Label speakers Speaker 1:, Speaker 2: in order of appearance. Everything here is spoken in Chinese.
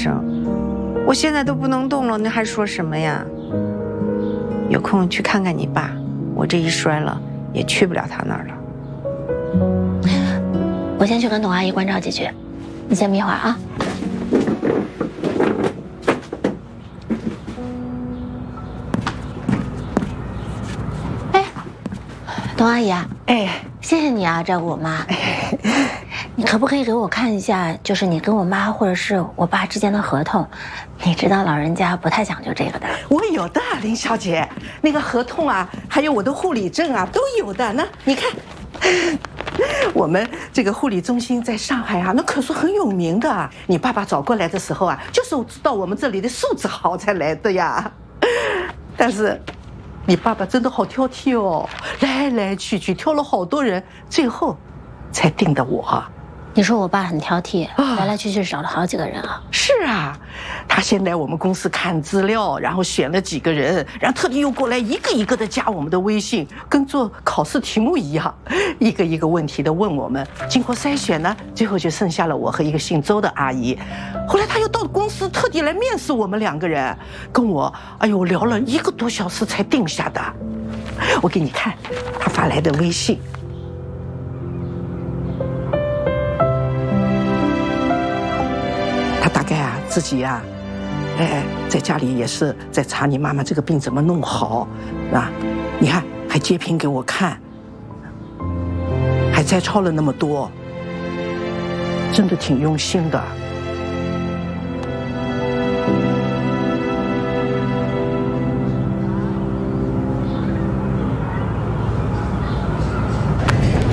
Speaker 1: 生，我现在都不能动了，你还说什么呀？有空去看看你爸，我这一摔了也去不了他那儿了。
Speaker 2: 我先去跟董阿姨关照几句，你先眯会儿啊。哎，董阿姨啊，谢谢你啊，照顾我妈。你可不可以给我看一下，就是你跟我妈或者是我爸之间的合同？你知道老人家不太讲究这个的。
Speaker 3: 我有的，林小姐，那个合同啊，还有我的护理证啊，都有的。那你看，我们这个护理中心在上海啊，那可是很有名的。你爸爸找过来的时候啊，就是知道我们这里的素质好才来的呀。但是，你爸爸真的好挑剔哦，来来去去挑了好多人，最后才定的我。
Speaker 2: 你说我爸很挑剔，来来去去找了好几个人啊。
Speaker 3: 是啊，他先来我们公司看资料，然后选了几个人，然后特地又过来一个一个的加我们的微信，跟做考试题目一样，一个一个问题的问我们。经过筛选呢，最后就剩下了我和一个姓周的阿姨。后来他又到公司特地来面试我们2个人，跟我聊了1个多小时才定下的。我给你看他发来的微信。他大概啊自己啊，在家里也是在查你妈妈这个病怎么弄好，啊，你看还截屏给我看，还摘抄了那么多，真的挺用心的。